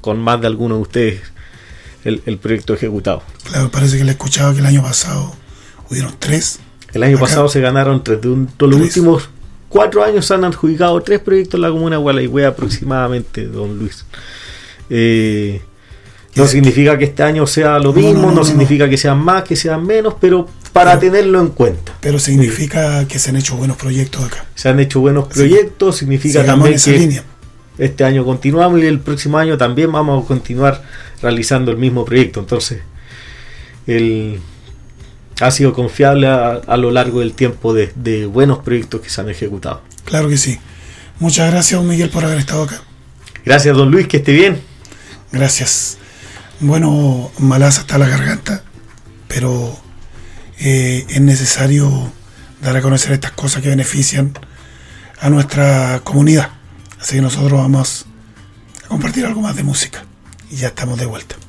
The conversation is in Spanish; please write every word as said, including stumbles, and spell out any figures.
con más de algunos de ustedes el, el proyecto ejecutado. Claro, parece que le he escuchado que el año pasado hubieron tres. El año Acá, pasado se ganaron tres. De un, todos los tres. últimos cuatro años se han adjudicado tres proyectos en la comuna de Gualeguay aproximadamente, don Luis. Eh, no Y- significa que este año sea lo No, mismo, no, no, no, no, significa no. que sean más, que sean menos, pero para Pero- tenerlo en cuenta. Pero significa que se han hecho buenos proyectos acá. Se han hecho buenos Sí. proyectos, significa Sigamos en también esa que línea. este año continuamos y el próximo año también vamos a continuar realizando el mismo proyecto. Entonces, el, ha sido confiable a, a lo largo del tiempo de, de buenos proyectos que se han ejecutado. Claro que sí. Muchas gracias, don Miguel, por haber estado acá. Gracias, don Luis, que esté bien. Gracias. Bueno, malaza está la garganta, pero eh, es necesario dar a conocer estas cosas que benefician a nuestra comunidad. Así que nosotros vamos a compartir algo más de música. Y ya estamos de vuelta.